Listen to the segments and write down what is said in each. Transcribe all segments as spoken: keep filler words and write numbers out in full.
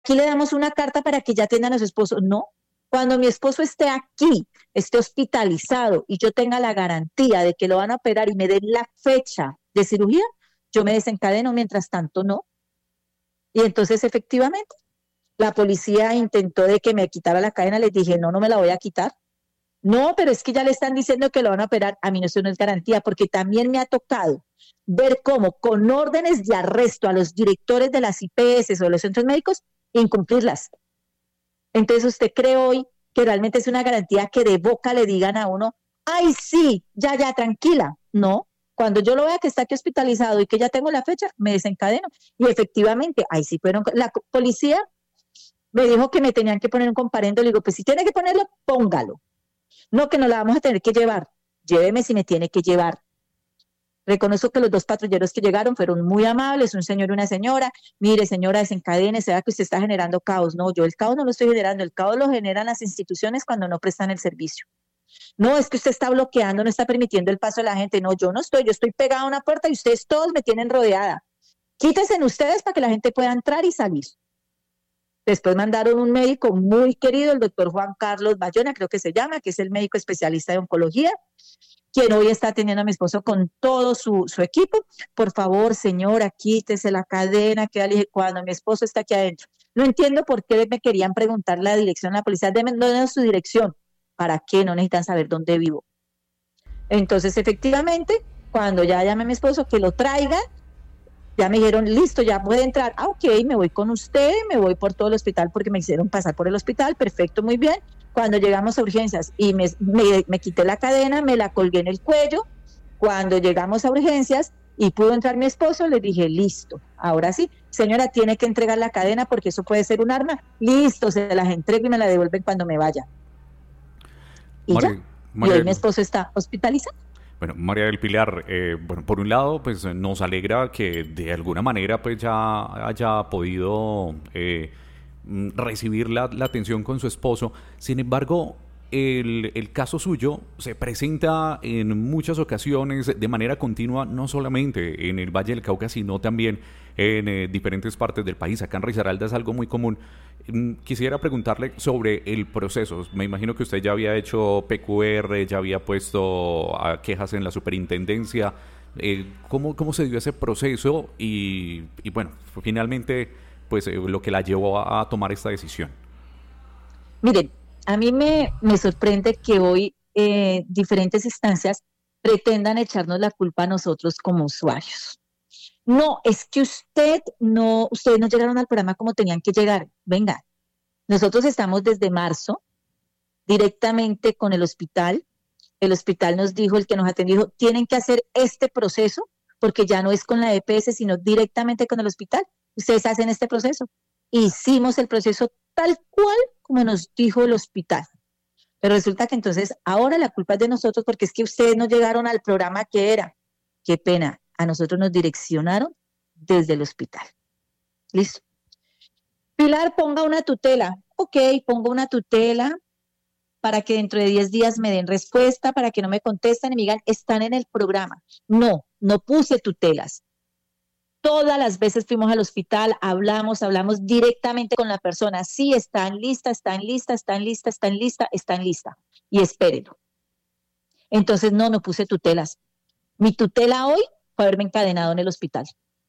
aquí le damos una carta para que ya atiendan a su esposo. No, cuando mi esposo esté aquí, esté hospitalizado y yo tenga la garantía de que lo van a operar y me den la fecha de cirugía, yo me desencadeno, mientras tanto no. Y entonces efectivamente la policía intentó de que me quitara la cadena, les dije, no, no me la voy a quitar. No, pero es que ya le están diciendo que lo van a operar. A mí no, eso no es garantía, porque también me ha tocado ver cómo con órdenes de arresto a los directores de las I P S o de los centros médicos, incumplirlas. Entonces, ¿usted cree hoy que realmente es una garantía que de boca le digan a uno, ay, sí, ya, ya, tranquila? No, cuando yo lo vea que está aquí hospitalizado y que ya tengo la fecha, me desencadeno. Y efectivamente, ahí sí fueron, la policía me dijo que me tenían que poner un comparendo, le digo, pues si tiene que ponerlo, póngalo. No, que no la vamos a tener que llevar. Lléveme si me tiene que llevar. Reconozco que los dos patrulleros que llegaron fueron muy amables, un señor y una señora. Mire, señora, desencadene, se vea que usted está generando caos. No, yo el caos no lo estoy generando, el caos lo generan las instituciones cuando no prestan el servicio. No, es que usted está bloqueando, no está permitiendo el paso de la gente. No, yo no estoy, yo estoy pegada a una puerta y ustedes todos me tienen rodeada. Quítense en ustedes para que la gente pueda entrar y salir. Después mandaron un médico muy querido, el doctor Juan Carlos Bayona, creo que se llama, que es el médico especialista de oncología, quien hoy está atendiendo a mi esposo con todo su, su equipo. Por favor, señora, quítese la cadena, que le dije, cuando mi esposo está aquí adentro. No entiendo por qué me querían preguntar la dirección a la policía, denme no, su dirección. ¿Para qué? No necesitan saber dónde vivo. Entonces, efectivamente, cuando ya llamé a mi esposo que lo traiga, ya me dijeron, listo, ya puede entrar. Ah, ok, me voy con usted, me voy por todo el hospital porque me hicieron pasar por el hospital, perfecto, muy bien. Cuando llegamos a urgencias y me, me, me quité la cadena, me la colgué en el cuello. Cuando llegamos a urgencias y pudo entrar mi esposo, le dije, listo, ahora sí, señora, tiene que entregar la cadena porque eso puede ser un arma. Listo, se las entrego y me la devuelven cuando me vaya. Y María, ya, María, y hoy mi esposo está hospitalizado. Bueno, María del Pilar, eh, bueno, por un lado, pues nos alegra que de alguna manera pues ya haya podido eh, recibir la, la atención con su esposo. Sin embargo, el, el caso suyo se presenta en muchas ocasiones de manera continua, no solamente en el Valle del Cauca, sino también en eh, diferentes partes del país. Acá en Risaralda es algo muy común. Quisiera preguntarle sobre el proceso. Me imagino que usted ya había hecho P Q R, ya había puesto a quejas en la superintendencia. Eh, ¿cómo, ¿Cómo se dio ese proceso? Y, y bueno, finalmente, pues eh, lo que la llevó a, a tomar esta decisión. Miren, a mí me, me sorprende que hoy eh, diferentes instancias pretendan echarnos la culpa a nosotros como usuarios. No, es que usted no, ustedes no llegaron al programa como tenían que llegar. Venga, nosotros estamos desde marzo directamente con el hospital. El hospital nos dijo, el que nos atendió, dijo, tienen que hacer este proceso porque ya no es con la E P S, sino directamente con el hospital. Ustedes hacen este proceso. Hicimos el proceso tal cual como nos dijo el hospital. Pero resulta que entonces ahora la culpa es de nosotros porque es que ustedes no llegaron al programa que era. Qué pena. A nosotros nos direccionaron desde el hospital. ¿Listo? Pilar, ponga una tutela. Ok, pongo una tutela para que dentro de diez días me den respuesta, para que no me contesten y me digan, están en el programa. No, no puse tutelas. Todas las veces fuimos al hospital, hablamos, hablamos directamente con la persona. Sí, están listas, están listas, están listas, están listas, están listas. Y espérenlo. Entonces, no, no puse tutelas. Mi tutela hoy fue haberme encadenado en el hospital.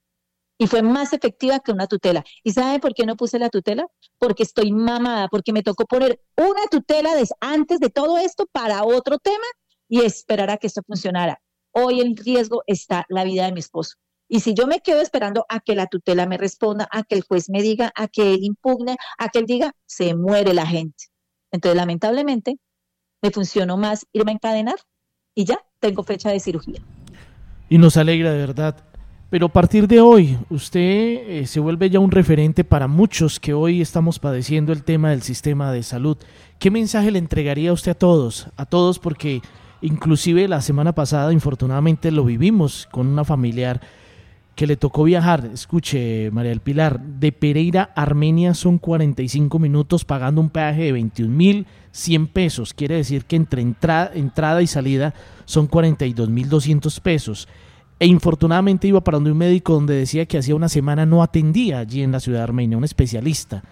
Y fue más efectiva que una tutela. ¿Y saben por qué no puse la tutela? Porque estoy mamada, porque me tocó poner una tutela de, antes de todo esto para otro tema y esperar a que esto funcionara. Hoy en riesgo está la vida de mi esposo. Y si yo me quedo esperando a que la tutela me responda, a que el juez me diga, a que él impugne, a que él diga, se muere la gente. Entonces, lamentablemente, me funcionó más irme a encadenar y ya tengo fecha de cirugía. Y nos alegra de verdad. Pero a partir de hoy, usted eh, se vuelve ya un referente para muchos que hoy estamos padeciendo el tema del sistema de salud. ¿Qué mensaje le entregaría usted a todos? A todos porque inclusive la semana pasada, infortunadamente, lo vivimos con una familiar que le tocó viajar. Escuche, María del Pilar, de Pereira a Armenia son cuarenta y cinco minutos pagando un peaje de veintiún mil cien pesos. Quiere decir que entre entrada, entrada y salida son cuarenta y dos mil doscientos pesos. E infortunadamente iba para donde un médico donde decía que hacía una semana no atendía allí en la ciudad de Armenia, un especialista.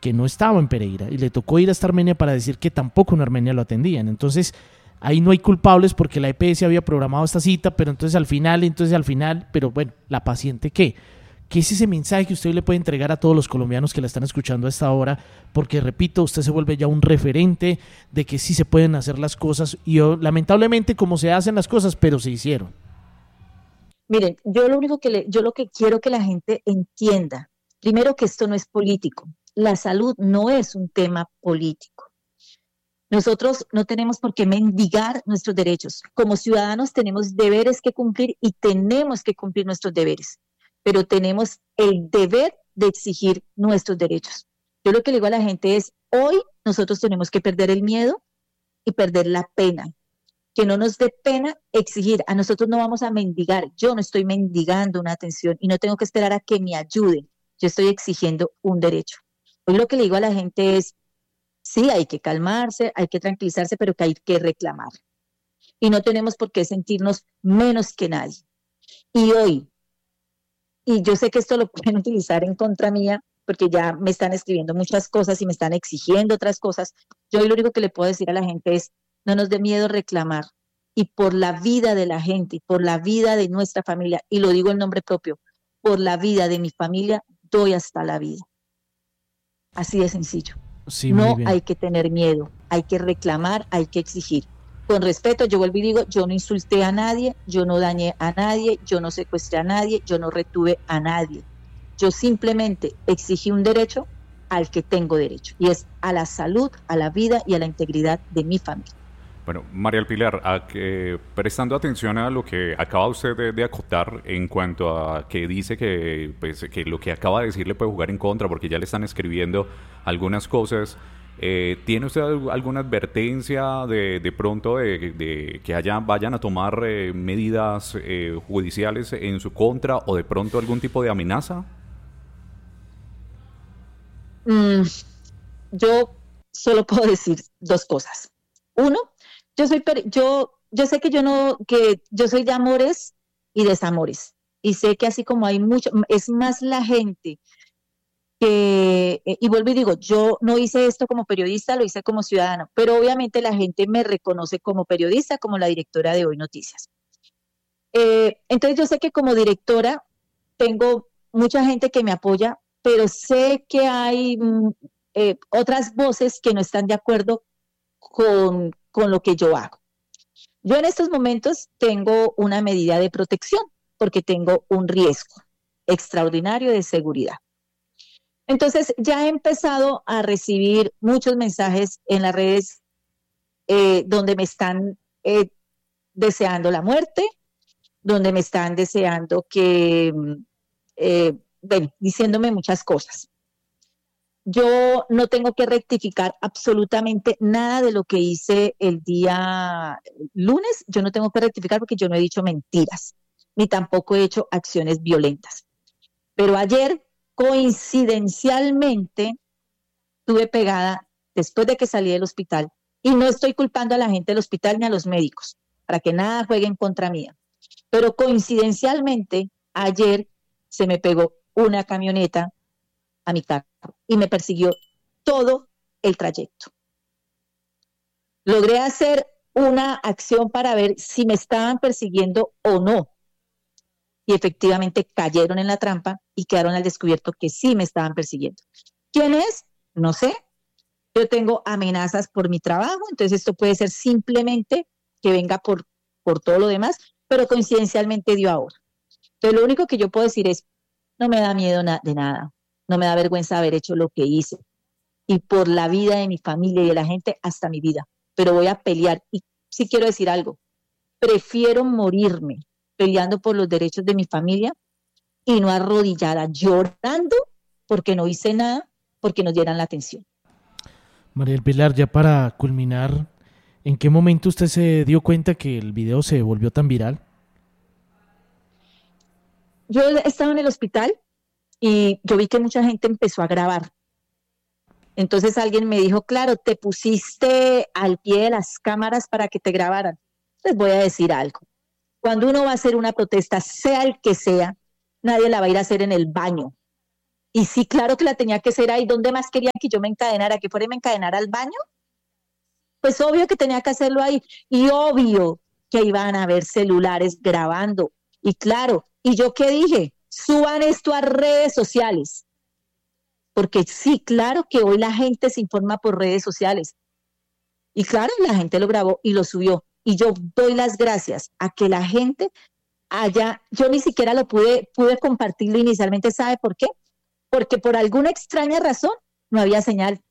que no estaba en Pereira y le tocó ir hasta Armenia para decir que tampoco en Armenia lo atendían. Entonces ahí no hay culpables porque la E P S había programado esta cita, pero entonces al final, entonces al final, pero bueno, ¿la paciente qué? ¿Qué es ese mensaje que usted le puede entregar a todos los colombianos que la están escuchando a esta hora? Porque, repito, usted se vuelve ya un referente de que sí se pueden hacer las cosas y yo, lamentablemente como se hacen las cosas, pero se hicieron. Miren, yo lo único que le, yo lo que quiero que la gente entienda, primero que esto no es político, la salud no es un tema político. Nosotros no tenemos por qué mendigar nuestros derechos. Como ciudadanos tenemos deberes que cumplir y tenemos que cumplir nuestros deberes, pero tenemos el deber de exigir nuestros derechos. Yo lo que le digo a la gente es, hoy nosotros tenemos que perder el miedo y perder la pena. Que no nos dé pena exigir. A nosotros no vamos a mendigar. Yo no estoy mendigando una atención y no tengo que esperar a que me ayuden. Yo estoy exigiendo un derecho. Hoy lo que le digo a la gente es, sí, hay que calmarse, hay que tranquilizarse, pero que hay que reclamar. Y no tenemos por qué sentirnos menos que nadie. Y hoy, y yo sé que esto lo pueden utilizar en contra mía, porque ya me están escribiendo muchas cosas y me están exigiendo otras cosas. Yo hoy lo único que le puedo decir a la gente es, no nos dé miedo reclamar. Y por la vida de la gente, y por la vida de nuestra familia, y lo digo en nombre propio, por la vida de mi familia, doy hasta la vida. Así de sencillo. Sí, no hay que tener miedo, hay que reclamar, hay que exigir. Con respeto, yo vuelvo y digo, yo no insulté a nadie, yo no dañé a nadie, yo no secuestré a nadie, yo no retuve a nadie. Yo simplemente exigí un derecho al que tengo derecho, y es a la salud, a la vida y a la integridad de mi familia. Bueno, María Pilar, a que, prestando atención a lo que acaba usted de, de acotar en cuanto a que dice que, pues, que lo que acaba de decir le puede jugar en contra porque ya le están escribiendo algunas cosas, eh, ¿tiene usted alguna advertencia de, de pronto de, de que haya, vayan a tomar eh, medidas eh, judiciales en su contra o de pronto algún tipo de amenaza? Mm, yo solo puedo decir dos cosas. Uno, Yo soy, yo, yo sé que yo no, que yo soy de amores y desamores, y sé que así como hay mucho, es más la gente que, y vuelvo y digo, yo no hice esto como periodista, lo hice como ciudadano, pero obviamente la gente me reconoce como periodista, como la directora de Hoy Noticias. Eh, entonces yo sé que como directora tengo mucha gente que me apoya, pero sé que hay eh, otras voces que no están de acuerdo con con lo que yo hago. Yo en estos momentos tengo una medida de protección porque tengo un riesgo extraordinario de seguridad. Entonces ya he empezado a recibir muchos mensajes en las redes eh, donde me están eh, deseando la muerte, donde me están deseando que, eh, bueno, diciéndome muchas cosas. Yo no tengo que rectificar absolutamente nada de lo que hice el día lunes. Yo no tengo que rectificar porque yo no he dicho mentiras, ni tampoco he hecho acciones violentas. Pero ayer, coincidencialmente, estuve pegada después de que salí del hospital, y no estoy culpando a la gente del hospital ni a los médicos, para que nada juegue en contra mía. Pero coincidencialmente, ayer se me pegó una camioneta a mi carro y me persiguió todo el trayecto. Logré hacer una acción para ver si me estaban persiguiendo o no, y efectivamente cayeron en la trampa y quedaron al descubierto que sí me estaban persiguiendo. ¿Quién es? No sé. Yo tengo amenazas por mi trabajo, entonces esto puede ser simplemente que venga por, por todo lo demás, pero coincidencialmente dio ahora. Entonces lo único que yo puedo decir es, no me da miedo na- de nada. No me da vergüenza haber hecho lo que hice. Y por la vida de mi familia y de la gente, hasta mi vida. Pero voy a pelear. Y sí quiero decir algo. Prefiero morirme peleando por los derechos de mi familia y no arrodillada, llorando porque no hice nada, porque nos dieran la atención. María Pilar, ya para culminar, ¿en qué momento usted se dio cuenta que el video se volvió tan viral? Yo estaba en el hospital y yo vi que mucha gente empezó a grabar. Entonces alguien me dijo, claro, te pusiste al pie de las cámaras para que te grabaran. Les voy a decir algo. Cuando uno va a hacer una protesta, sea el que sea, nadie la va a ir a hacer en el baño. Y sí, claro que la tenía que hacer ahí. ¿Dónde más querían que yo me encadenara? ¿Que fuera y me encadenara al baño? Pues obvio que tenía que hacerlo ahí. Y obvio que iban a haber celulares grabando. Y claro, ¿y yo qué dije? Suban esto a redes sociales. Porque sí, claro que hoy la gente se informa por redes sociales. Y claro, la gente lo grabó y lo subió. Y yo doy las gracias a que la gente haya, yo ni siquiera lo pude, pude compartirlo inicialmente. ¿Sabe por qué? Porque por alguna extraña razón no había señal.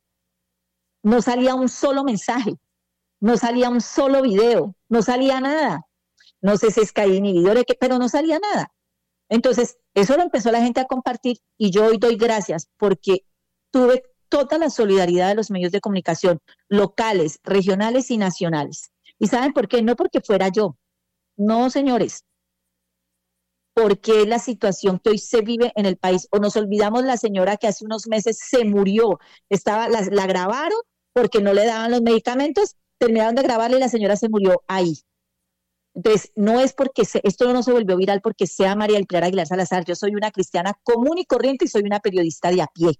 No salía un solo mensaje, no salía un solo video, no salía nada. No sé si es que hay inhibidores, pero no salía nada. Entonces, eso lo empezó la gente a compartir y yo hoy doy gracias porque tuve toda la solidaridad de los medios de comunicación locales, regionales y nacionales. ¿Y saben por qué? No porque fuera yo. No, señores. Porque es la situación que hoy se vive en el país. O nos olvidamos la señora que hace unos meses se murió. Estaba, la, la grabaron porque no le daban los medicamentos, terminaron de grabarle y la señora se murió ahí. Entonces, no es porque se, esto no se volvió viral porque sea María del Pilar Aguilar Salazar. Yo soy una cristiana común y corriente y soy una periodista de a pie.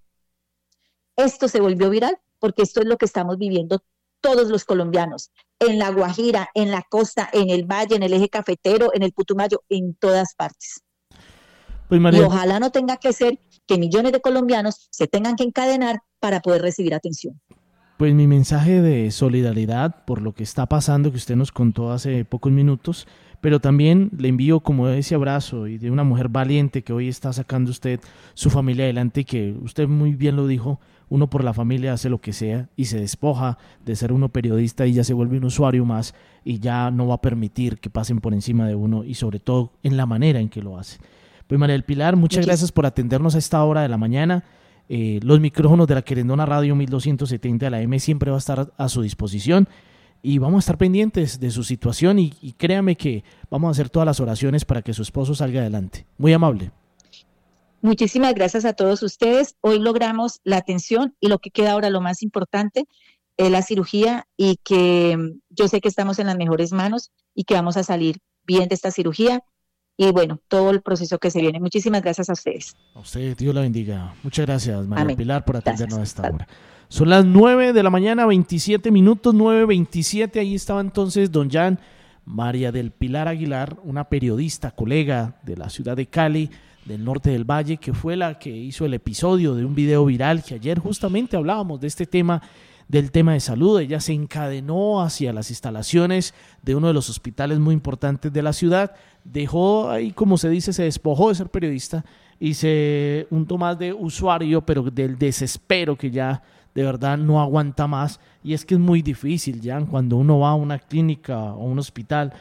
Esto se volvió viral porque esto es lo que estamos viviendo todos los colombianos, en La Guajira, en la costa, en el valle, en el eje cafetero, en el Putumayo, en todas partes. Pues María... Y ojalá no tenga que ser que millones de colombianos se tengan que encadenar para poder recibir atención. Pues mi mensaje de solidaridad por lo que está pasando, que usted nos contó hace pocos minutos, pero también le envío como ese abrazo y de una mujer valiente que hoy está sacando usted su familia adelante y que usted muy bien lo dijo, uno por la familia hace lo que sea y se despoja de ser uno periodista y ya se vuelve un usuario más y ya no va a permitir que pasen por encima de uno y sobre todo en la manera en que lo hace. Pues María del Pilar, muchas Muchis- gracias por atendernos a esta hora de la mañana. Eh, los micrófonos de la Querendona Radio mil doscientos setenta de la M siempre va a estar a su disposición y vamos a estar pendientes de su situación y, y créame que vamos a hacer todas las oraciones para que su esposo salga adelante. Muy amable. Muchísimas gracias a todos ustedes. Hoy logramos la atención y lo que queda ahora, lo más importante, es la cirugía y que yo sé que estamos en las mejores manos y que vamos a salir bien de esta cirugía. Y bueno, todo el proceso que se viene. Muchísimas gracias a ustedes. A usted, Dios la bendiga. Muchas gracias, María Amén. Pilar, por atendernos gracias. A esta hora. Son las nueve de la mañana, veintisiete minutos, nueve veintisiete. Ahí estaba entonces don Jan, María del Pilar Aguilar, una periodista, colega de la ciudad de Cali, del norte del Valle, que fue la que hizo el episodio de un video viral que ayer justamente hablábamos de este tema, del tema de salud. Ella se encadenó hacia las instalaciones de uno de los hospitales muy importantes de la ciudad, dejó ahí, como se dice, se despojó de ser periodista y se untó más de usuario, pero del desespero que ya de verdad no aguanta más. Y es que es muy difícil ya cuando uno va a una clínica o un hospital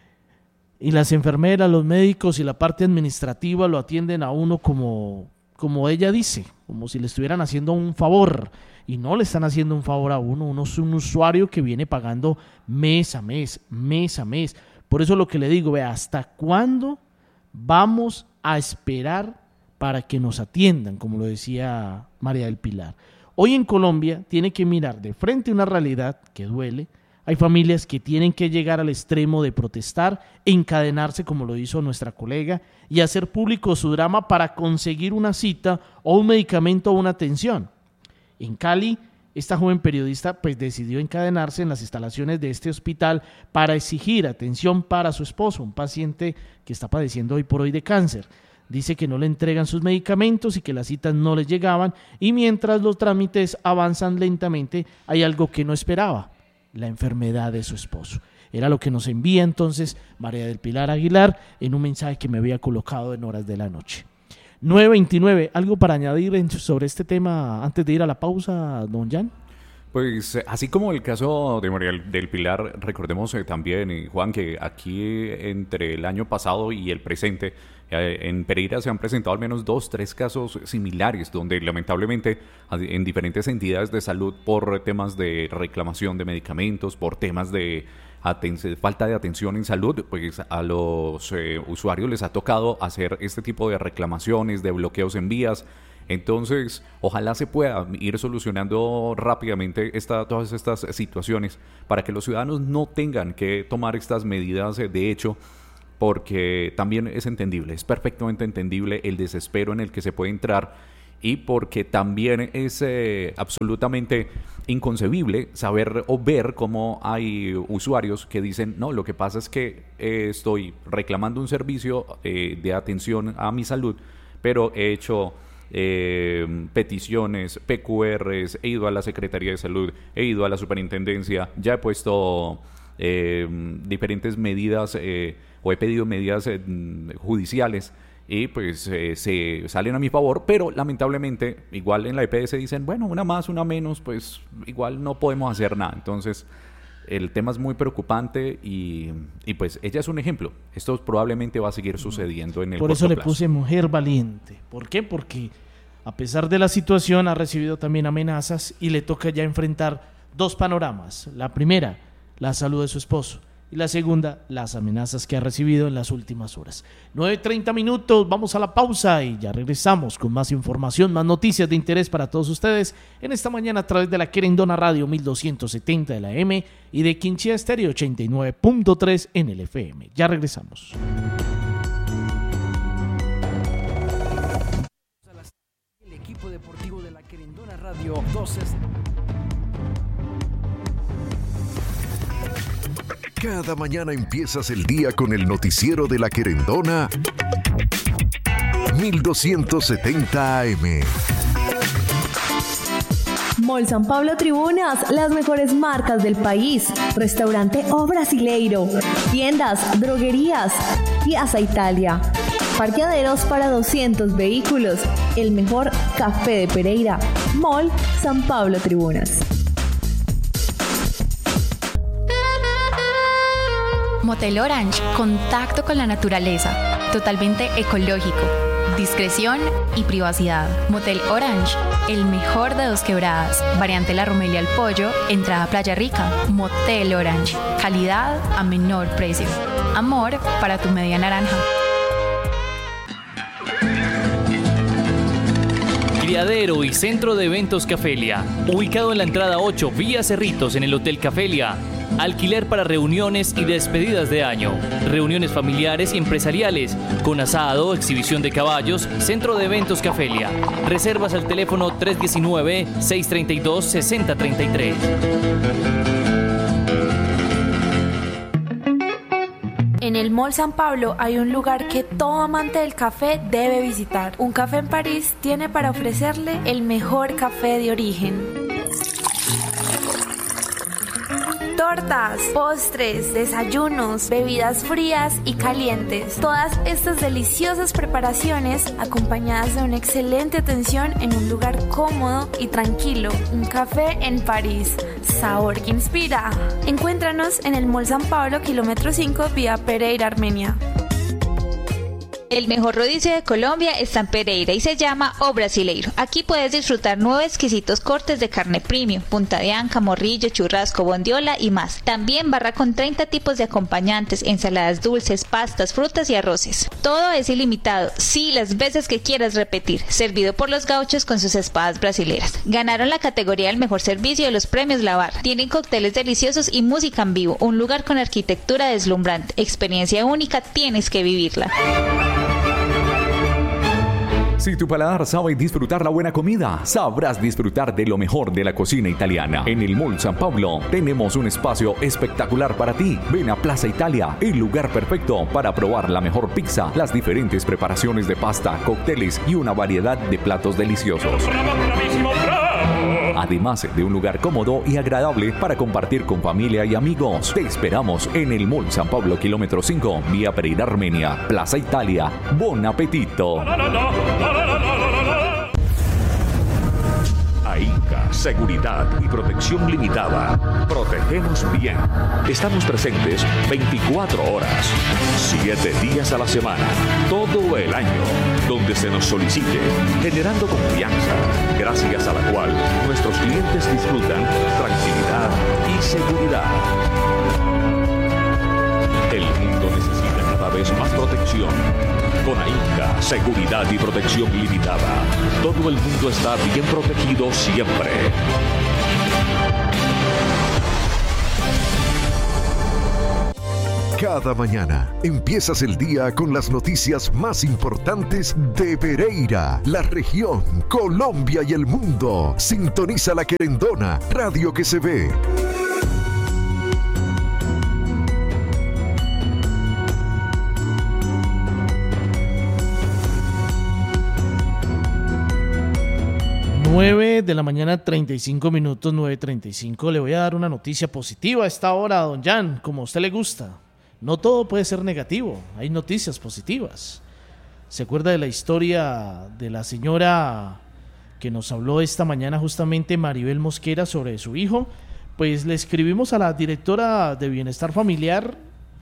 y las enfermeras, los médicos y la parte administrativa lo atienden a uno como, como ella dice, como si le estuvieran haciendo un favor. Y no le están haciendo un favor a uno, uno es un usuario que viene pagando mes a mes, mes a mes. Por eso lo que le digo, vea, ¿hasta cuándo vamos a esperar para que nos atiendan? Como lo decía María del Pilar. Hoy en Colombia tiene que mirar de frente una realidad que duele. Hay familias que tienen que llegar al extremo de protestar, encadenarse como lo hizo nuestra colega y hacer público su drama para conseguir una cita o un medicamento o una atención. En Cali, esta joven periodista pues decidió encadenarse en las instalaciones de este hospital para exigir atención para su esposo, un paciente que está padeciendo hoy por hoy de cáncer. Dice que no le entregan sus medicamentos y que las citas no les llegaban y mientras los trámites avanzan lentamente hay algo que no esperaba, la enfermedad de su esposo. Era lo que nos envía entonces María del Pilar Aguilar en un mensaje que me había colocado en horas de la noche. nueve veintinueve, ¿algo para añadir sobre este tema antes de ir a la pausa, don Jan? Pues así como el caso de María del Pilar, recordemos eh, también, eh, Juan, que aquí eh, entre el año pasado y el presente, eh, en Pereira se han presentado al menos dos, tres casos similares, donde lamentablemente en diferentes entidades de salud por temas de reclamación de medicamentos, por temas de aten- falta de atención en salud, pues a los eh, usuarios les ha tocado hacer este tipo de reclamaciones, de bloqueos en vías. Entonces, ojalá se pueda ir solucionando rápidamente esta, todas estas situaciones para que los ciudadanos no tengan que tomar estas medidas de hecho, porque también es entendible, es perfectamente entendible el desespero en el que se puede entrar y porque también es eh, absolutamente inconcebible saber o ver cómo hay usuarios que dicen, no, lo que pasa es que eh, estoy reclamando un servicio eh, de atención a mi salud, pero he hecho eh, peticiones, P Q Rs, he ido a la Secretaría de Salud, he ido a la Superintendencia, ya he puesto eh, diferentes medidas eh, o he pedido medidas eh, judiciales, y pues eh, se salen a mi favor, pero lamentablemente igual en la E P S dicen, bueno, una más, una menos, pues igual no podemos hacer nada. Entonces el tema es muy preocupante y, y pues ella es un ejemplo. Esto probablemente va a seguir sucediendo en el Por eso le plazo. puse mujer valiente. ¿Por qué? Porque a pesar de la situación ha recibido también amenazas y le toca ya enfrentar dos panoramas. La primera, la salud de su esposo. Y la segunda, las amenazas que ha recibido en las últimas horas. nueve treinta minutos, vamos a la pausa y ya regresamos con más información, más noticias de interés para todos ustedes en esta mañana a través de la Querendona Radio mil doscientos setenta de la A M y de Quinchía Estéreo ochenta y nueve punto tres en el F M. Ya regresamos. El equipo deportivo de la Querendona Radio doce. Cada mañana empiezas el día con el noticiero de la Querendona mil doscientos setenta A M. Mall San Pablo Tribunas, las mejores marcas del país. Restaurante O Brasileiro, tiendas, droguerías, Piazza Italia. Parqueaderos para doscientos vehículos. El mejor café de Pereira. Mall San Pablo Tribunas. Motel Orange, contacto con la naturaleza, totalmente ecológico, discreción y privacidad. Motel Orange, el mejor de Dos Quebradas, variante La Romelia al Pollo, entrada Playa Rica. Motel Orange, calidad a menor precio. Amor para tu media naranja. Criadero y Centro de Eventos Cafelia, ubicado en la entrada ocho, vía Cerritos, en el Hotel Cafelia. Alquiler para reuniones y despedidas de año, reuniones familiares y empresariales, con asado, exhibición de caballos, Centro de Eventos Cafelia. Reservas al teléfono tres uno nueve, seis tres dos, seis cero tres tres. En el Mall San Pablo hay un lugar que todo amante del café debe visitar. Un Café en París tiene para ofrecerle el mejor café de origen. Tortas, postres, desayunos, bebidas frías y calientes. Todas estas deliciosas preparaciones acompañadas de una excelente atención en un lugar cómodo y tranquilo. Un café en París. Sabor que inspira. Encuéntranos en el Mall San Pablo, kilómetro cinco, vía Pereira, Armenia. El mejor rodicio de Colombia está en Pereira y se llama O Brasileiro. Aquí puedes disfrutar nueve exquisitos cortes de carne premium, punta de anca, morrillo, churrasco, bondiola y más. También barra con treinta tipos de acompañantes, ensaladas dulces, pastas, frutas y arroces. Todo es ilimitado, sí, las veces que quieras repetir. Servido por los gauchos con sus espadas brasileras. Ganaron la categoría del mejor servicio de los premios Lavar. Tienen cócteles deliciosos y música en vivo. Un lugar con arquitectura deslumbrante. Experiencia única, tienes que vivirla. Si tu paladar sabe disfrutar la buena comida, sabrás disfrutar de lo mejor de la cocina italiana. En el Mall San Pablo tenemos un espacio espectacular para ti. Ven a Plaza Italia, el lugar perfecto para probar la mejor pizza, las diferentes preparaciones de pasta, cócteles y una variedad de platos deliciosos. Además de un lugar cómodo y agradable para compartir con familia y amigos. Te esperamos en el Mall San Pablo, kilómetro cinco, vía Pereira, Armenia. Plaza Italia. Bon apetito. AINCA, Seguridad y Protección Limitada. Protegemos bien. Estamos presentes veinticuatro horas, siete días a la semana, todo el año, donde se nos solicite, generando confianza, gracias a la cual nuestros clientes disfrutan tranquilidad y seguridad. El mundo necesita cada vez más protección. Con AINCA, Seguridad y Protección Limitada, todo el mundo está bien protegido siempre. Cada mañana empiezas el día con las noticias más importantes de Pereira, la región, Colombia y el mundo. Sintoniza La Querendona, radio que se ve. nueve de la mañana, treinta y cinco minutos, nueve treinta y cinco. Le voy a dar una noticia positiva a esta hora, don Jan, como a usted le gusta. No todo puede ser negativo, hay noticias positivas. ¿Se acuerda de la historia de la señora que nos habló esta mañana justamente, Maribel Mosquera, sobre su hijo? Pues le escribimos a la directora de Bienestar Familiar,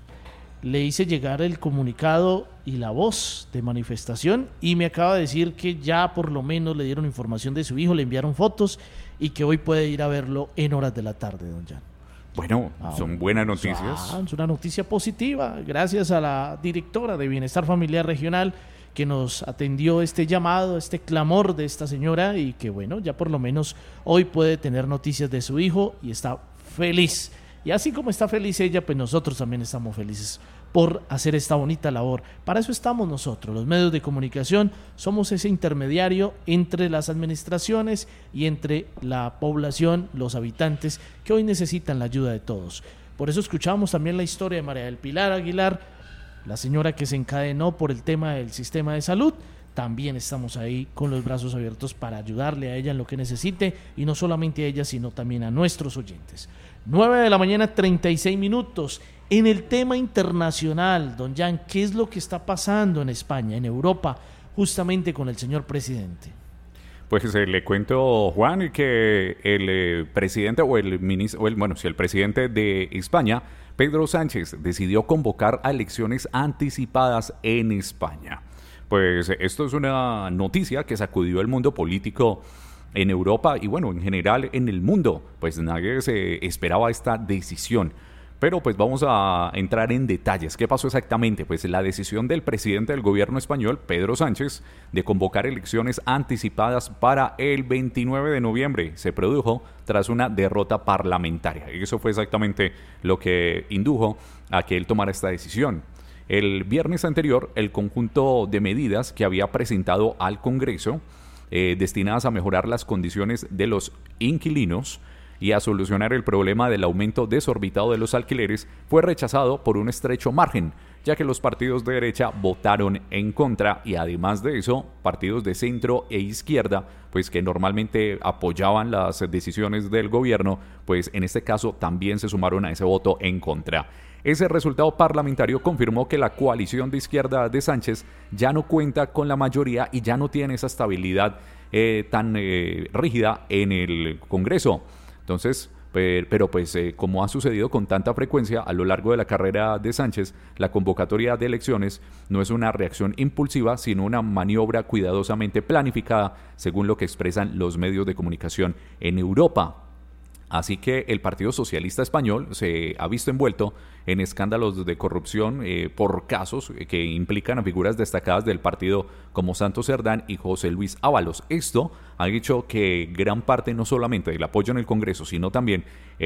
le hice llegar el comunicado y la voz de manifestación y me acaba de decir que ya por lo menos le dieron información de su hijo, le enviaron fotos y que hoy puede ir a verlo en horas de la tarde, don Jan. Bueno, ah, son buenas noticias. Ah, es una noticia positiva, gracias a la directora de Bienestar Familiar Regional que nos atendió este llamado, este clamor de esta señora y que bueno, ya por lo menos hoy puede tener noticias de su hijo y está feliz. Y así como está feliz ella, pues nosotros también estamos felices por hacer esta bonita labor. Para eso estamos nosotros, los medios de comunicación, somos ese intermediario entre las administraciones y entre la población, los habitantes, que hoy necesitan la ayuda de todos. Por eso escuchamos también la historia de María del Pilar Aguilar, la señora que se encadenó por el tema del sistema de salud. También estamos ahí con los brazos abiertos para ayudarle a ella en lo que necesite, y no solamente a ella, sino también a nuestros oyentes. nueve de la mañana, treinta y seis minutos. En el tema internacional, don Jan, ¿qué es lo que está pasando en España, en Europa, justamente con el señor presidente? Pues eh, le cuento, Juan, que el eh, presidente o el ministro, o el, bueno, si el presidente de España, Pedro Sánchez, decidió convocar a elecciones anticipadas en España. Pues esto es una noticia que sacudió el mundo político en Europa y bueno, en general en el mundo, pues nadie se esperaba esta decisión. Pero pues vamos a entrar en detalles. ¿Qué pasó exactamente? Pues la decisión del presidente del gobierno español, Pedro Sánchez, de convocar elecciones anticipadas para el veintinueve de noviembre se produjo tras una derrota parlamentaria. Y eso fue exactamente lo que indujo a que él tomara esta decisión. El viernes anterior, el conjunto de medidas que había presentado al Congreso, eh, destinadas a mejorar las condiciones de los inquilinos y a solucionar el problema del aumento desorbitado de los alquileres, fue rechazado por un estrecho margen, ya que los partidos de derecha votaron en contra y además de eso, partidos de centro e izquierda, pues que normalmente apoyaban las decisiones del gobierno, pues en este caso también se sumaron a ese voto en contra. Ese resultado parlamentario confirmó que la coalición de izquierda de Sánchez ya no cuenta con la mayoría y ya no tiene esa estabilidad eh, tan eh, rígida en el Congreso. Entonces, pero pues eh, como ha sucedido con tanta frecuencia a lo largo de la carrera de Sánchez, la convocatoria de elecciones no es una reacción impulsiva, sino una maniobra cuidadosamente planificada, según lo que expresan los medios de comunicación en Europa. Así que el Partido Socialista Español se ha visto envuelto en escándalos de corrupción eh, por casos que implican a figuras destacadas del partido como Santos Cerdán y José Luis Ábalos. Esto ha hecho que gran parte no solamente del apoyo en el Congreso, sino también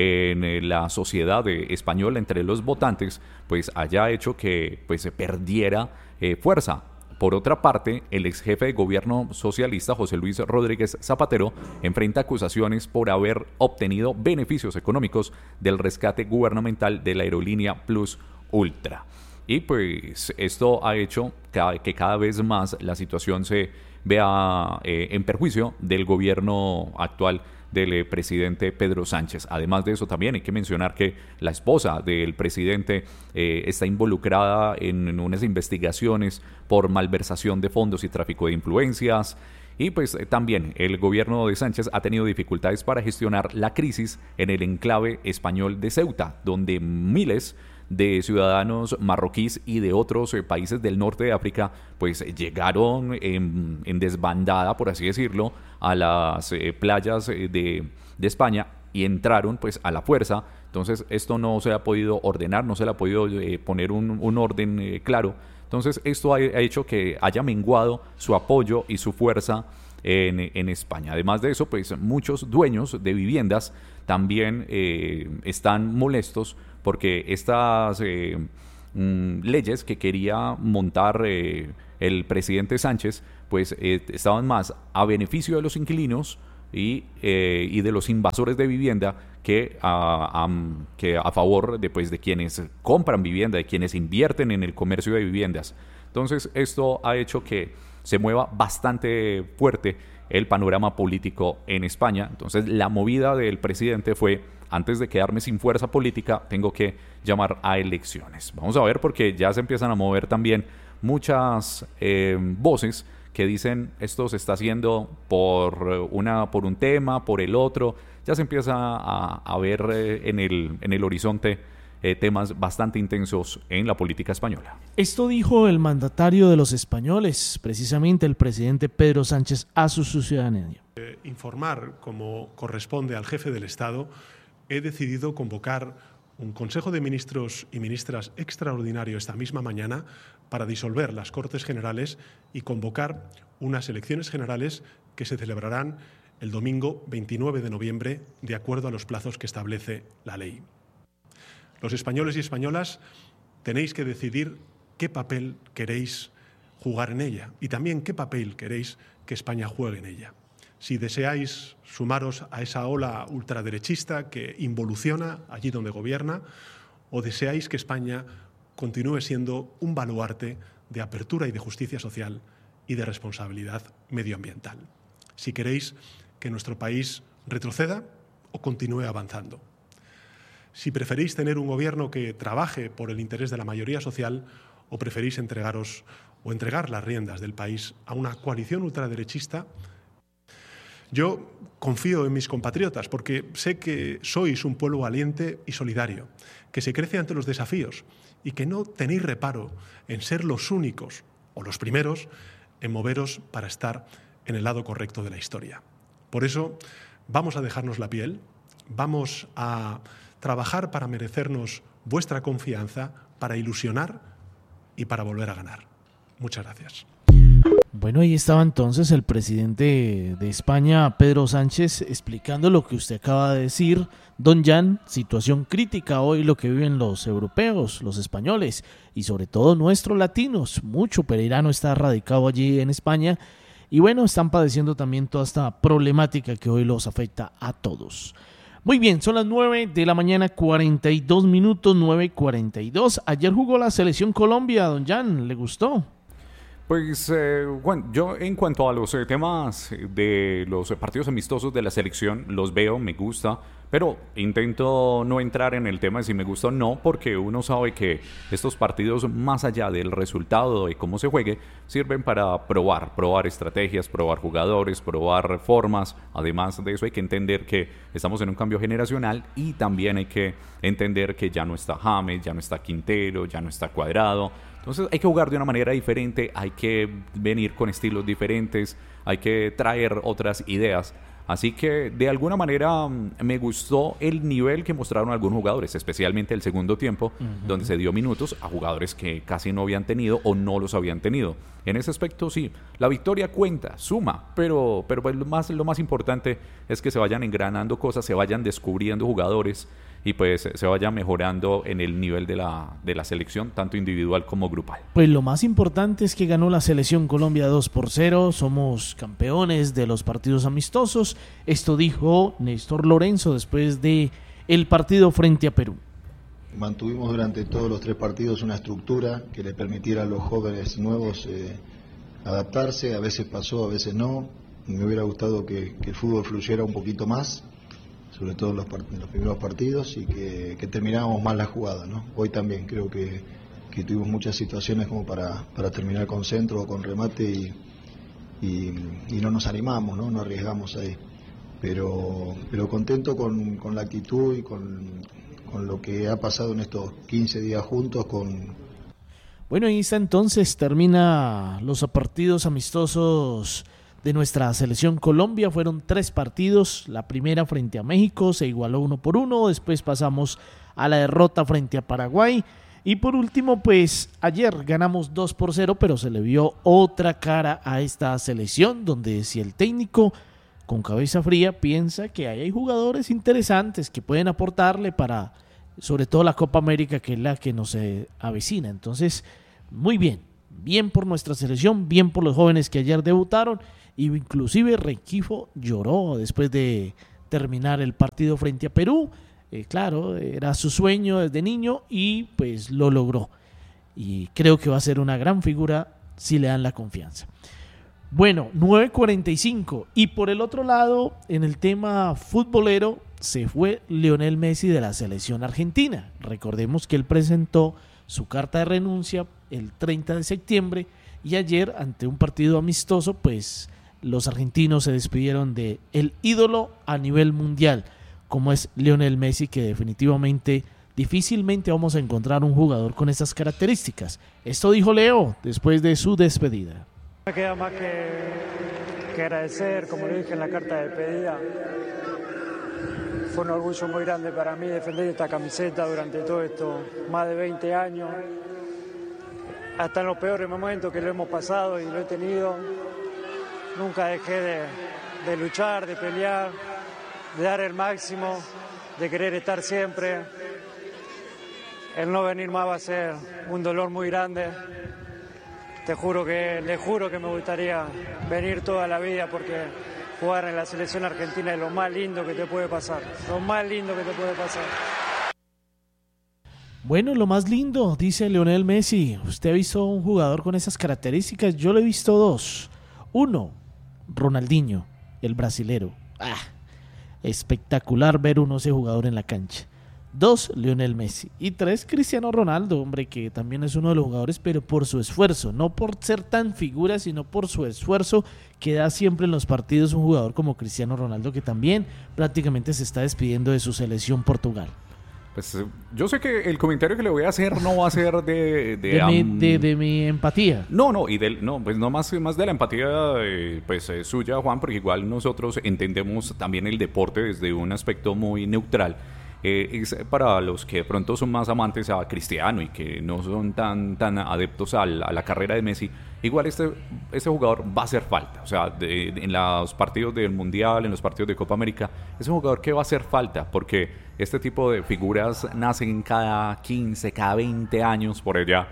en la sociedad española entre los votantes, pues haya hecho que pues, se perdiera eh, fuerza. Por otra parte, el ex jefe de gobierno socialista, José Luis Rodríguez Zapatero, enfrenta acusaciones por haber obtenido beneficios económicos del rescate gubernamental de la aerolínea Plus Ultra. Y pues esto ha hecho que cada vez más la situación se vea eh, en perjuicio del gobierno actual del presidente Pedro Sánchez. Además de eso, también hay que mencionar que la esposa del presidente eh, está involucrada en, en unas investigaciones por malversación de fondos y tráfico de influencias. Y pues eh, también el gobierno de Sánchez ha tenido dificultades para gestionar la crisis en el enclave español de Ceuta, donde miles de ciudadanos marroquíes y de otros eh, países del norte de África pues llegaron en, en desbandada, por así decirlo, a las eh, playas eh, de, de España y entraron pues a la fuerza. Entonces esto no se ha podido ordenar, no se le ha podido eh, poner un, un orden eh, claro. Entonces esto ha, ha hecho que haya menguado su apoyo y su fuerza en, en España. Además de eso, pues muchos dueños de viviendas también eh, están molestos porque estas eh, mmm, leyes que quería montar eh, el presidente Sánchez, pues eh, estaban más a beneficio de los inquilinos y, eh, y de los invasores de vivienda que a, a, que a favor de, pues, de quienes compran vivienda, de quienes invierten en el comercio de viviendas. Entonces esto ha hecho que se mueva bastante fuerte el panorama político en España. Entonces la movida del presidente fue: antes de quedarme sin fuerza política, tengo que llamar a elecciones. Vamos a ver, porque ya se empiezan a mover también muchas eh, voces que dicen esto se está haciendo por, una, por un tema, por el otro. Ya se empieza a, a ver eh, en, el, en el horizonte eh, temas bastante intensos en la política española. Esto dijo el mandatario de los españoles, precisamente el presidente Pedro Sánchez, a su ciudadanía. Eh, informar como corresponde al jefe del Estado, he decidido convocar un Consejo de Ministros y Ministras extraordinario esta misma mañana para disolver las Cortes Generales y convocar unas elecciones generales que se celebrarán el domingo veintinueve de noviembre, de acuerdo a los plazos que establece la ley. Los españoles y españolas tenéis que decidir qué papel queréis jugar en ella y también qué papel queréis que España juegue en ella. Si deseáis sumaros a esa ola ultraderechista que involuciona allí donde gobierna, o deseáis que España continúe siendo un baluarte de apertura y de justicia social y de responsabilidad medioambiental. Si queréis que nuestro país retroceda o continúe avanzando. Si preferís tener un gobierno que trabaje por el interés de la mayoría social, o preferís entregaros o entregar las riendas del país a una coalición ultraderechista. Yo confío en mis compatriotas porque sé que sois un pueblo valiente y solidario, que se crece ante los desafíos y que no tenéis reparo en ser los únicos o los primeros en moveros para estar en el lado correcto de la historia. Por eso vamos a dejarnos la piel, vamos a trabajar para merecernos vuestra confianza, para ilusionar y para volver a ganar. Muchas gracias. Bueno, ahí estaba entonces el presidente de España, Pedro Sánchez, explicando lo que usted acaba de decir. Don Jan, situación crítica hoy lo que viven los europeos, los españoles y sobre todo nuestros latinos. Mucho pereirano está radicado allí en España y bueno, están padeciendo también toda esta problemática que hoy los afecta a todos. Muy bien, son las nueve de la mañana, cuarenta y dos minutos, nueve cuarenta y dos. Ayer jugó la selección Colombia, don Jan, ¿le gustó? Pues eh, bueno, yo en cuanto a los eh, temas de los partidos amistosos de la selección, los veo, me gusta, pero intento no entrar en el tema de si me gusta o no, porque uno sabe que estos partidos, más allá del resultado de cómo se juegue, sirven para probar, probar estrategias, probar jugadores, probar formas. Además de eso hay que entender que estamos en un cambio generacional y también hay que entender que ya no está James, ya no está Quintero, ya no está Cuadrado. Entonces hay que jugar de una manera diferente, hay que venir con estilos diferentes, hay que traer otras ideas. Así que de alguna manera me gustó el nivel que mostraron algunos jugadores, especialmente el segundo tiempo, uh-huh. donde se dio minutos a jugadores que casi no habían tenido o no los habían tenido. En ese aspecto sí, la victoria cuenta, suma, pero, pero lo, más, lo más importante es que se vayan engranando cosas, se vayan descubriendo jugadores y pues se vaya mejorando en el nivel de la, de la selección, tanto individual como grupal. Pues lo más importante es que ganó la selección Colombia dos por cero, somos campeones de los partidos amistosos. Esto dijo Néstor Lorenzo después de el partido frente a Perú. Mantuvimos durante todos los tres partidos una estructura que le permitiera a los jóvenes nuevos eh, adaptarse, a veces pasó, a veces no. Me hubiera gustado que, que el fútbol fluyera un poquito más, sobre todo en los, part- en los primeros partidos, y que, que terminábamos mal la jugada, ¿no? Hoy también creo que, que tuvimos muchas situaciones como para, para terminar con centro o con remate y, y, y no nos animamos, ¿no? No arriesgamos ahí. Pero, pero contento con, con la actitud y con, con lo que ha pasado en estos quince días juntos con... Bueno, y está entonces, termina los partidos amistosos de nuestra selección Colombia. Fueron tres partidos, la primera frente a México se igualó uno por uno, después pasamos a la derrota frente a Paraguay y por último pues ayer ganamos dos por cero, pero se le vio otra cara a esta selección donde si el técnico con cabeza fría piensa que ahí hay jugadores interesantes que pueden aportarle para sobre todo la Copa América, que es la que nos eh, avecina. Entonces, muy bien, bien por nuestra selección, bien por los jóvenes que ayer debutaron, y inclusive Rengifo lloró después de terminar el partido frente a Perú. Eh, claro, era su sueño desde niño y pues lo logró. Y creo que va a ser una gran figura si le dan la confianza. Bueno, nueve cuarenta y cinco. Y por el otro lado, en el tema futbolero, se fue Lionel Messi de la selección argentina. Recordemos que él presentó su carta de renuncia el treinta de septiembre y ayer, ante un partido amistoso, pues los argentinos se despidieron de el ídolo a nivel mundial, como es Lionel Messi, que definitivamente difícilmente vamos a encontrar un jugador con esas características. Esto dijo Leo después de su despedida. Me queda más que, que agradecer, como le dije en la carta de despedida. Fue un orgullo muy grande para mí defender esta camiseta durante todo esto, más de veinte años. Hasta en los peores momentos que lo hemos pasado y lo he tenido, nunca dejé de, de luchar, de pelear, de dar el máximo, de querer estar siempre. El no venir más va a ser un dolor muy grande. Te juro que, le juro que me gustaría venir toda la vida, porque jugar en la selección argentina es lo más lindo que te puede pasar. Lo más lindo que te puede pasar. Bueno, lo más lindo, dice Lionel Messi. ¿Usted ha visto un jugador con esas características? Yo lo he visto dos. Uno, Ronaldinho, el brasilero. Ah, espectacular ver uno ese jugador en la cancha. Dos, Lionel Messi. Y tres, Cristiano Ronaldo, hombre, que también es uno de los jugadores, pero por su esfuerzo, no por ser tan figura, sino por su esfuerzo que da siempre en los partidos un jugador como Cristiano Ronaldo, que también prácticamente se está despidiendo de su selección Portugal. Pues yo sé que el comentario que le voy a hacer no va a ser de... De, de, mi, um, de, de mi empatía. No, no, y del, no, pues no más, más de la empatía eh, pues eh, suya, Juan, porque igual nosotros entendemos también el deporte desde un aspecto muy neutral. Eh, es para los que de pronto son más amantes a Cristiano y que no son tan, tan adeptos a la, a la carrera de Messi, igual este, este jugador va a hacer falta. O sea, de, de, en los partidos del Mundial, en los partidos de Copa América, es un jugador que va a hacer falta, porque este tipo de figuras nacen cada quince, cada veinte años por allá.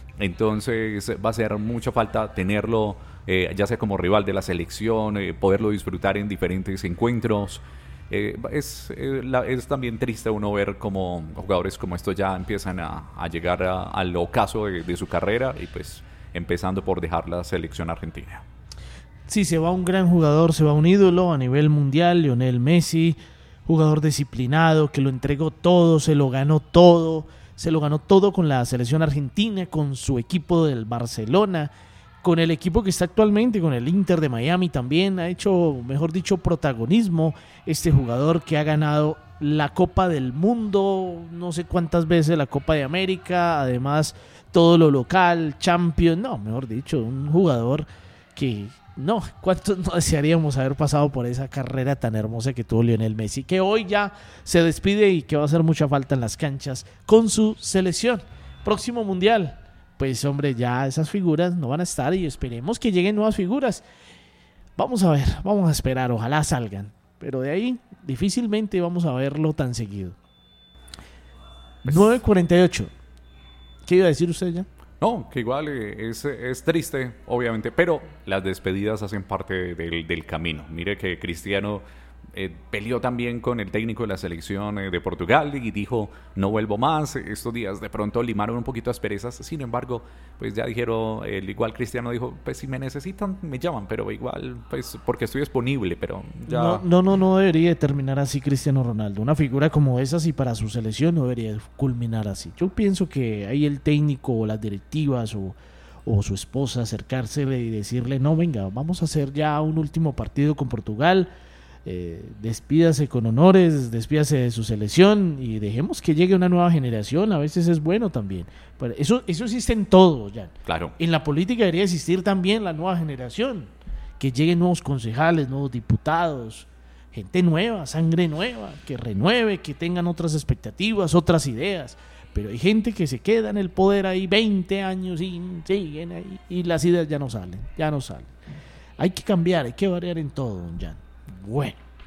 Entonces va a hacer mucha falta tenerlo, eh, ya sea como rival de la selección, eh, poderlo disfrutar en diferentes encuentros. Eh, es, eh, la, es también triste uno ver cómo jugadores como estos ya empiezan a, a llegar a, al ocaso de, de su carrera, y pues empezando por dejar la selección argentina. Sí, se va un gran jugador, se va un ídolo a nivel mundial, Lionel Messi, jugador disciplinado, que lo entregó todo, se lo ganó todo, se lo ganó todo con la selección argentina, con su equipo del Barcelona, con el equipo que está actualmente, con el Inter de Miami también. Ha hecho, mejor dicho, protagonismo este jugador, que ha ganado la Copa del Mundo, no sé cuántas veces la Copa de América, además todo lo local, Champions, no, mejor dicho, un jugador que no, cuántos no desearíamos haber pasado por esa carrera tan hermosa que tuvo Lionel Messi, que hoy ya se despide y que va a hacer mucha falta en las canchas con su selección. Próximo Mundial, pues hombre, ya esas figuras no van a estar, y esperemos que lleguen nuevas figuras. Vamos a ver, vamos a esperar, ojalá salgan, pero de ahí difícilmente vamos a verlo tan seguido. Pues, nueve cuarenta y ocho. ¿Qué iba a decir usted ya? No, que igual eh, es, es triste, obviamente, pero las despedidas hacen parte del, del camino. Mire que Cristiano eh, peleó también con el técnico de la selección eh, de Portugal y dijo, no vuelvo más. Estos días de pronto limaron un poquito asperezas. Sin embargo, pues ya dijeron, el igual Cristiano dijo, pues si me necesitan, me llaman, pero igual, pues porque estoy disponible, pero ya... No, no, no, no debería terminar así Cristiano Ronaldo. Una figura como esa, y para su selección no debería culminar así. Yo pienso que ahí el técnico o las directivas o, o su esposa acercársele y decirle, no, venga, vamos a hacer ya un último partido con Portugal. Eh, despídase con honores, despídase de su selección y dejemos que llegue una nueva generación. A veces es bueno también, pero eso, eso existe en todo, Jan. Claro. En la política debería existir también la nueva generación, que lleguen nuevos concejales, nuevos diputados, gente nueva, sangre nueva, que renueve, que tengan otras expectativas, otras ideas. Pero hay gente que se queda en el poder ahí veinte años y siguen ahí, y las ideas ya no salen, ya no salen. Hay que cambiar, hay que variar en todo, don Jan. Bueno,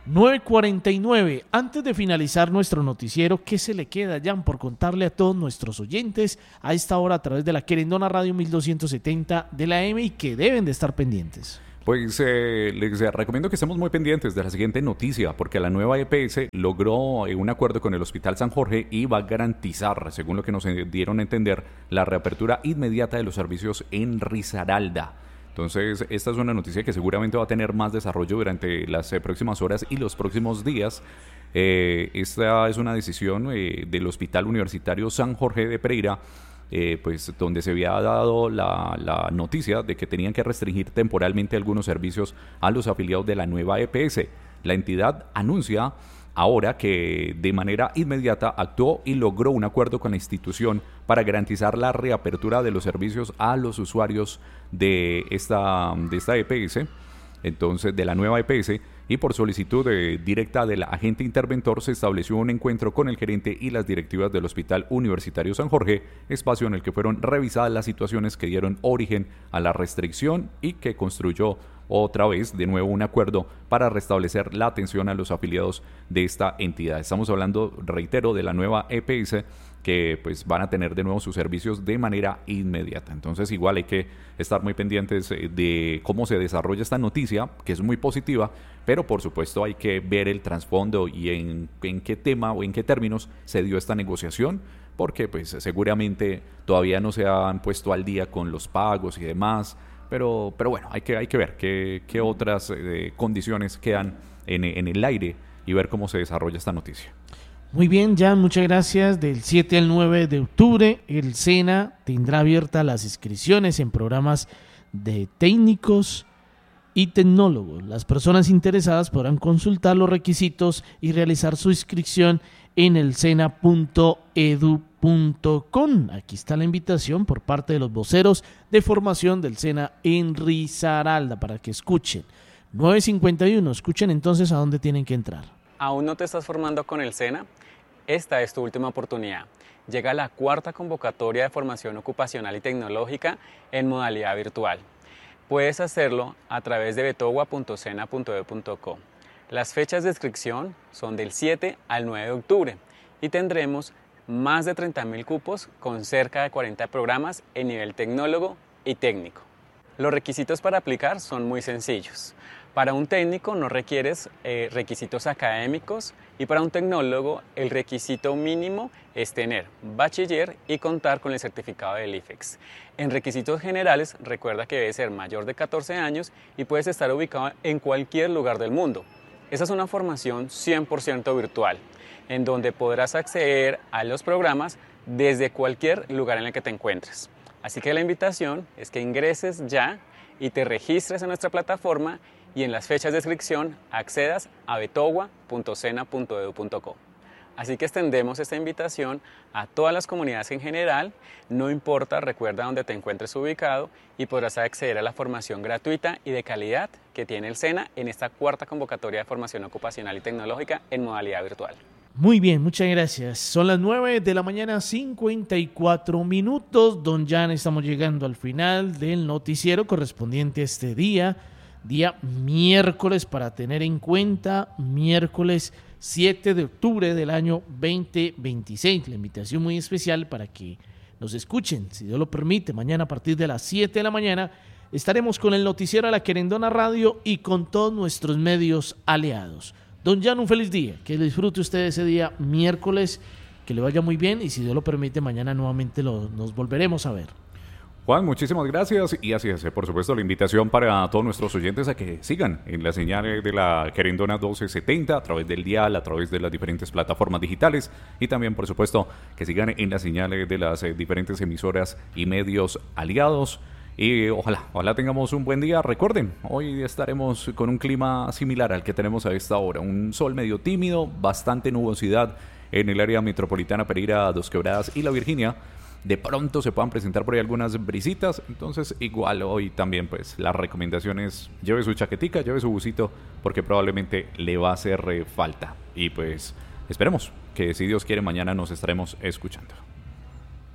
nueve cuarenta y nueve. Antes de finalizar nuestro noticiero, ¿qué se le queda, Jan, por contarle a todos nuestros oyentes a esta hora a través de la Querendona Radio mil doscientos setenta de la A M y que deben de estar pendientes? Pues eh, les recomiendo que estemos muy pendientes de la siguiente noticia, porque la nueva E P S logró eh, un acuerdo con el Hospital San Jorge y va a garantizar, según lo que nos dieron a entender, la reapertura inmediata de los servicios en Risaralda. Entonces, esta es una noticia que seguramente va a tener más desarrollo durante las eh, próximas horas y los próximos días. Eh, esta es una decisión eh, del Hospital Universitario San Jorge de Pereira, Eh, pues donde se había dado la, la noticia de que tenían que restringir temporalmente algunos servicios a los afiliados de la nueva E P S. La entidad anuncia ahora que de manera inmediata actuó y logró un acuerdo con la institución para garantizar la reapertura de los servicios a los usuarios de esta, de esta E P S, entonces de la nueva E P S, y por solicitud de, directa del agente interventor se estableció un encuentro con el gerente y las directivas del Hospital Universitario San Jorge, espacio en el que fueron revisadas las situaciones que dieron origen a la restricción y que construyó otra vez de nuevo un acuerdo para restablecer la atención a los afiliados de esta entidad. Estamos hablando, reitero, de la nueva E P S, que pues van a tener de nuevo sus servicios de manera inmediata. Entonces igual hay que estar muy pendientes de cómo se desarrolla esta noticia, que es muy positiva, pero por supuesto hay que ver el trasfondo y en, en qué tema o en qué términos se dio esta negociación, porque pues seguramente todavía no se han puesto al día con los pagos y demás, pero, pero bueno, hay que, hay que ver qué, qué otras eh, condiciones quedan en, en el aire y ver cómo se desarrolla esta noticia. Muy bien, Jan, muchas gracias. Del siete al nueve de octubre, el SENA tendrá abiertas las inscripciones en programas de técnicos y tecnólogos. Las personas interesadas podrán consultar los requisitos y realizar su inscripción en el sena punto edu punto com. Aquí está la invitación por parte de los voceros de formación del SENA en Risaralda para que escuchen. nueve cincuenta y uno, escuchen entonces a dónde tienen que entrar. ¿Aún no te estás formando con el SENA? Esta es tu última oportunidad. Llega la cuarta convocatoria de formación ocupacional y tecnológica en modalidad virtual. Puedes hacerlo a través de betogua punto sena punto edu punto co. Las fechas de inscripción son del siete al nueve de octubre y tendremos más de treinta mil cupos con cerca de cuarenta programas en nivel tecnólogo y técnico. Los requisitos para aplicar son muy sencillos. Para un técnico no requieres eh, requisitos académicos y para un tecnólogo el requisito mínimo es tener bachiller y contar con el certificado del I F E X. En requisitos generales recuerda que debe ser mayor de catorce años y puedes estar ubicado en cualquier lugar del mundo. Esa es una formación cien por ciento virtual, en donde podrás acceder a los programas desde cualquier lugar en el que te encuentres. Así que la invitación es que ingreses ya y te registres en nuestra plataforma y en las fechas de inscripción accedas a betogua punto sena punto edu punto co. Así que extendemos esta invitación a todas las comunidades en general, no importa, recuerda dónde te encuentres ubicado y podrás acceder a la formación gratuita y de calidad que tiene el SENA en esta cuarta convocatoria de formación ocupacional y tecnológica en modalidad virtual. Muy bien, muchas gracias. Son las nueve de la mañana, cincuenta y cuatro minutos. Don Jan, estamos llegando al final del noticiero correspondiente a este día. Día miércoles para tener en cuenta, miércoles siete de octubre del año veinte veintiséis. La invitación muy especial para que nos escuchen, si Dios lo permite, mañana a partir de las siete de la mañana estaremos con el noticiero de la Querendona Radio y con todos nuestros medios aliados. Don Jan, un feliz día, que disfrute usted ese día miércoles, que le vaya muy bien y si Dios lo permite mañana nuevamente lo, nos volveremos a ver. Juan, muchísimas gracias y así es, por supuesto, la invitación para todos nuestros oyentes a que sigan en la señal de la Querendona doce setenta a través del dial, a través de las diferentes plataformas digitales y también, por supuesto, que sigan en la señal de las eh, diferentes emisoras y medios aliados y ojalá, ojalá tengamos un buen día. Recuerden, hoy estaremos con un clima similar al que tenemos a esta hora, un sol medio tímido, bastante nubosidad en el área metropolitana Pereira, Dos Quebradas y La Virginia. De pronto se puedan presentar por ahí algunas brisitas, entonces igual hoy también pues la recomendación es lleve su chaquetica, lleve su busito porque probablemente le va a hacer falta y pues esperemos que si Dios quiere mañana nos estaremos escuchando.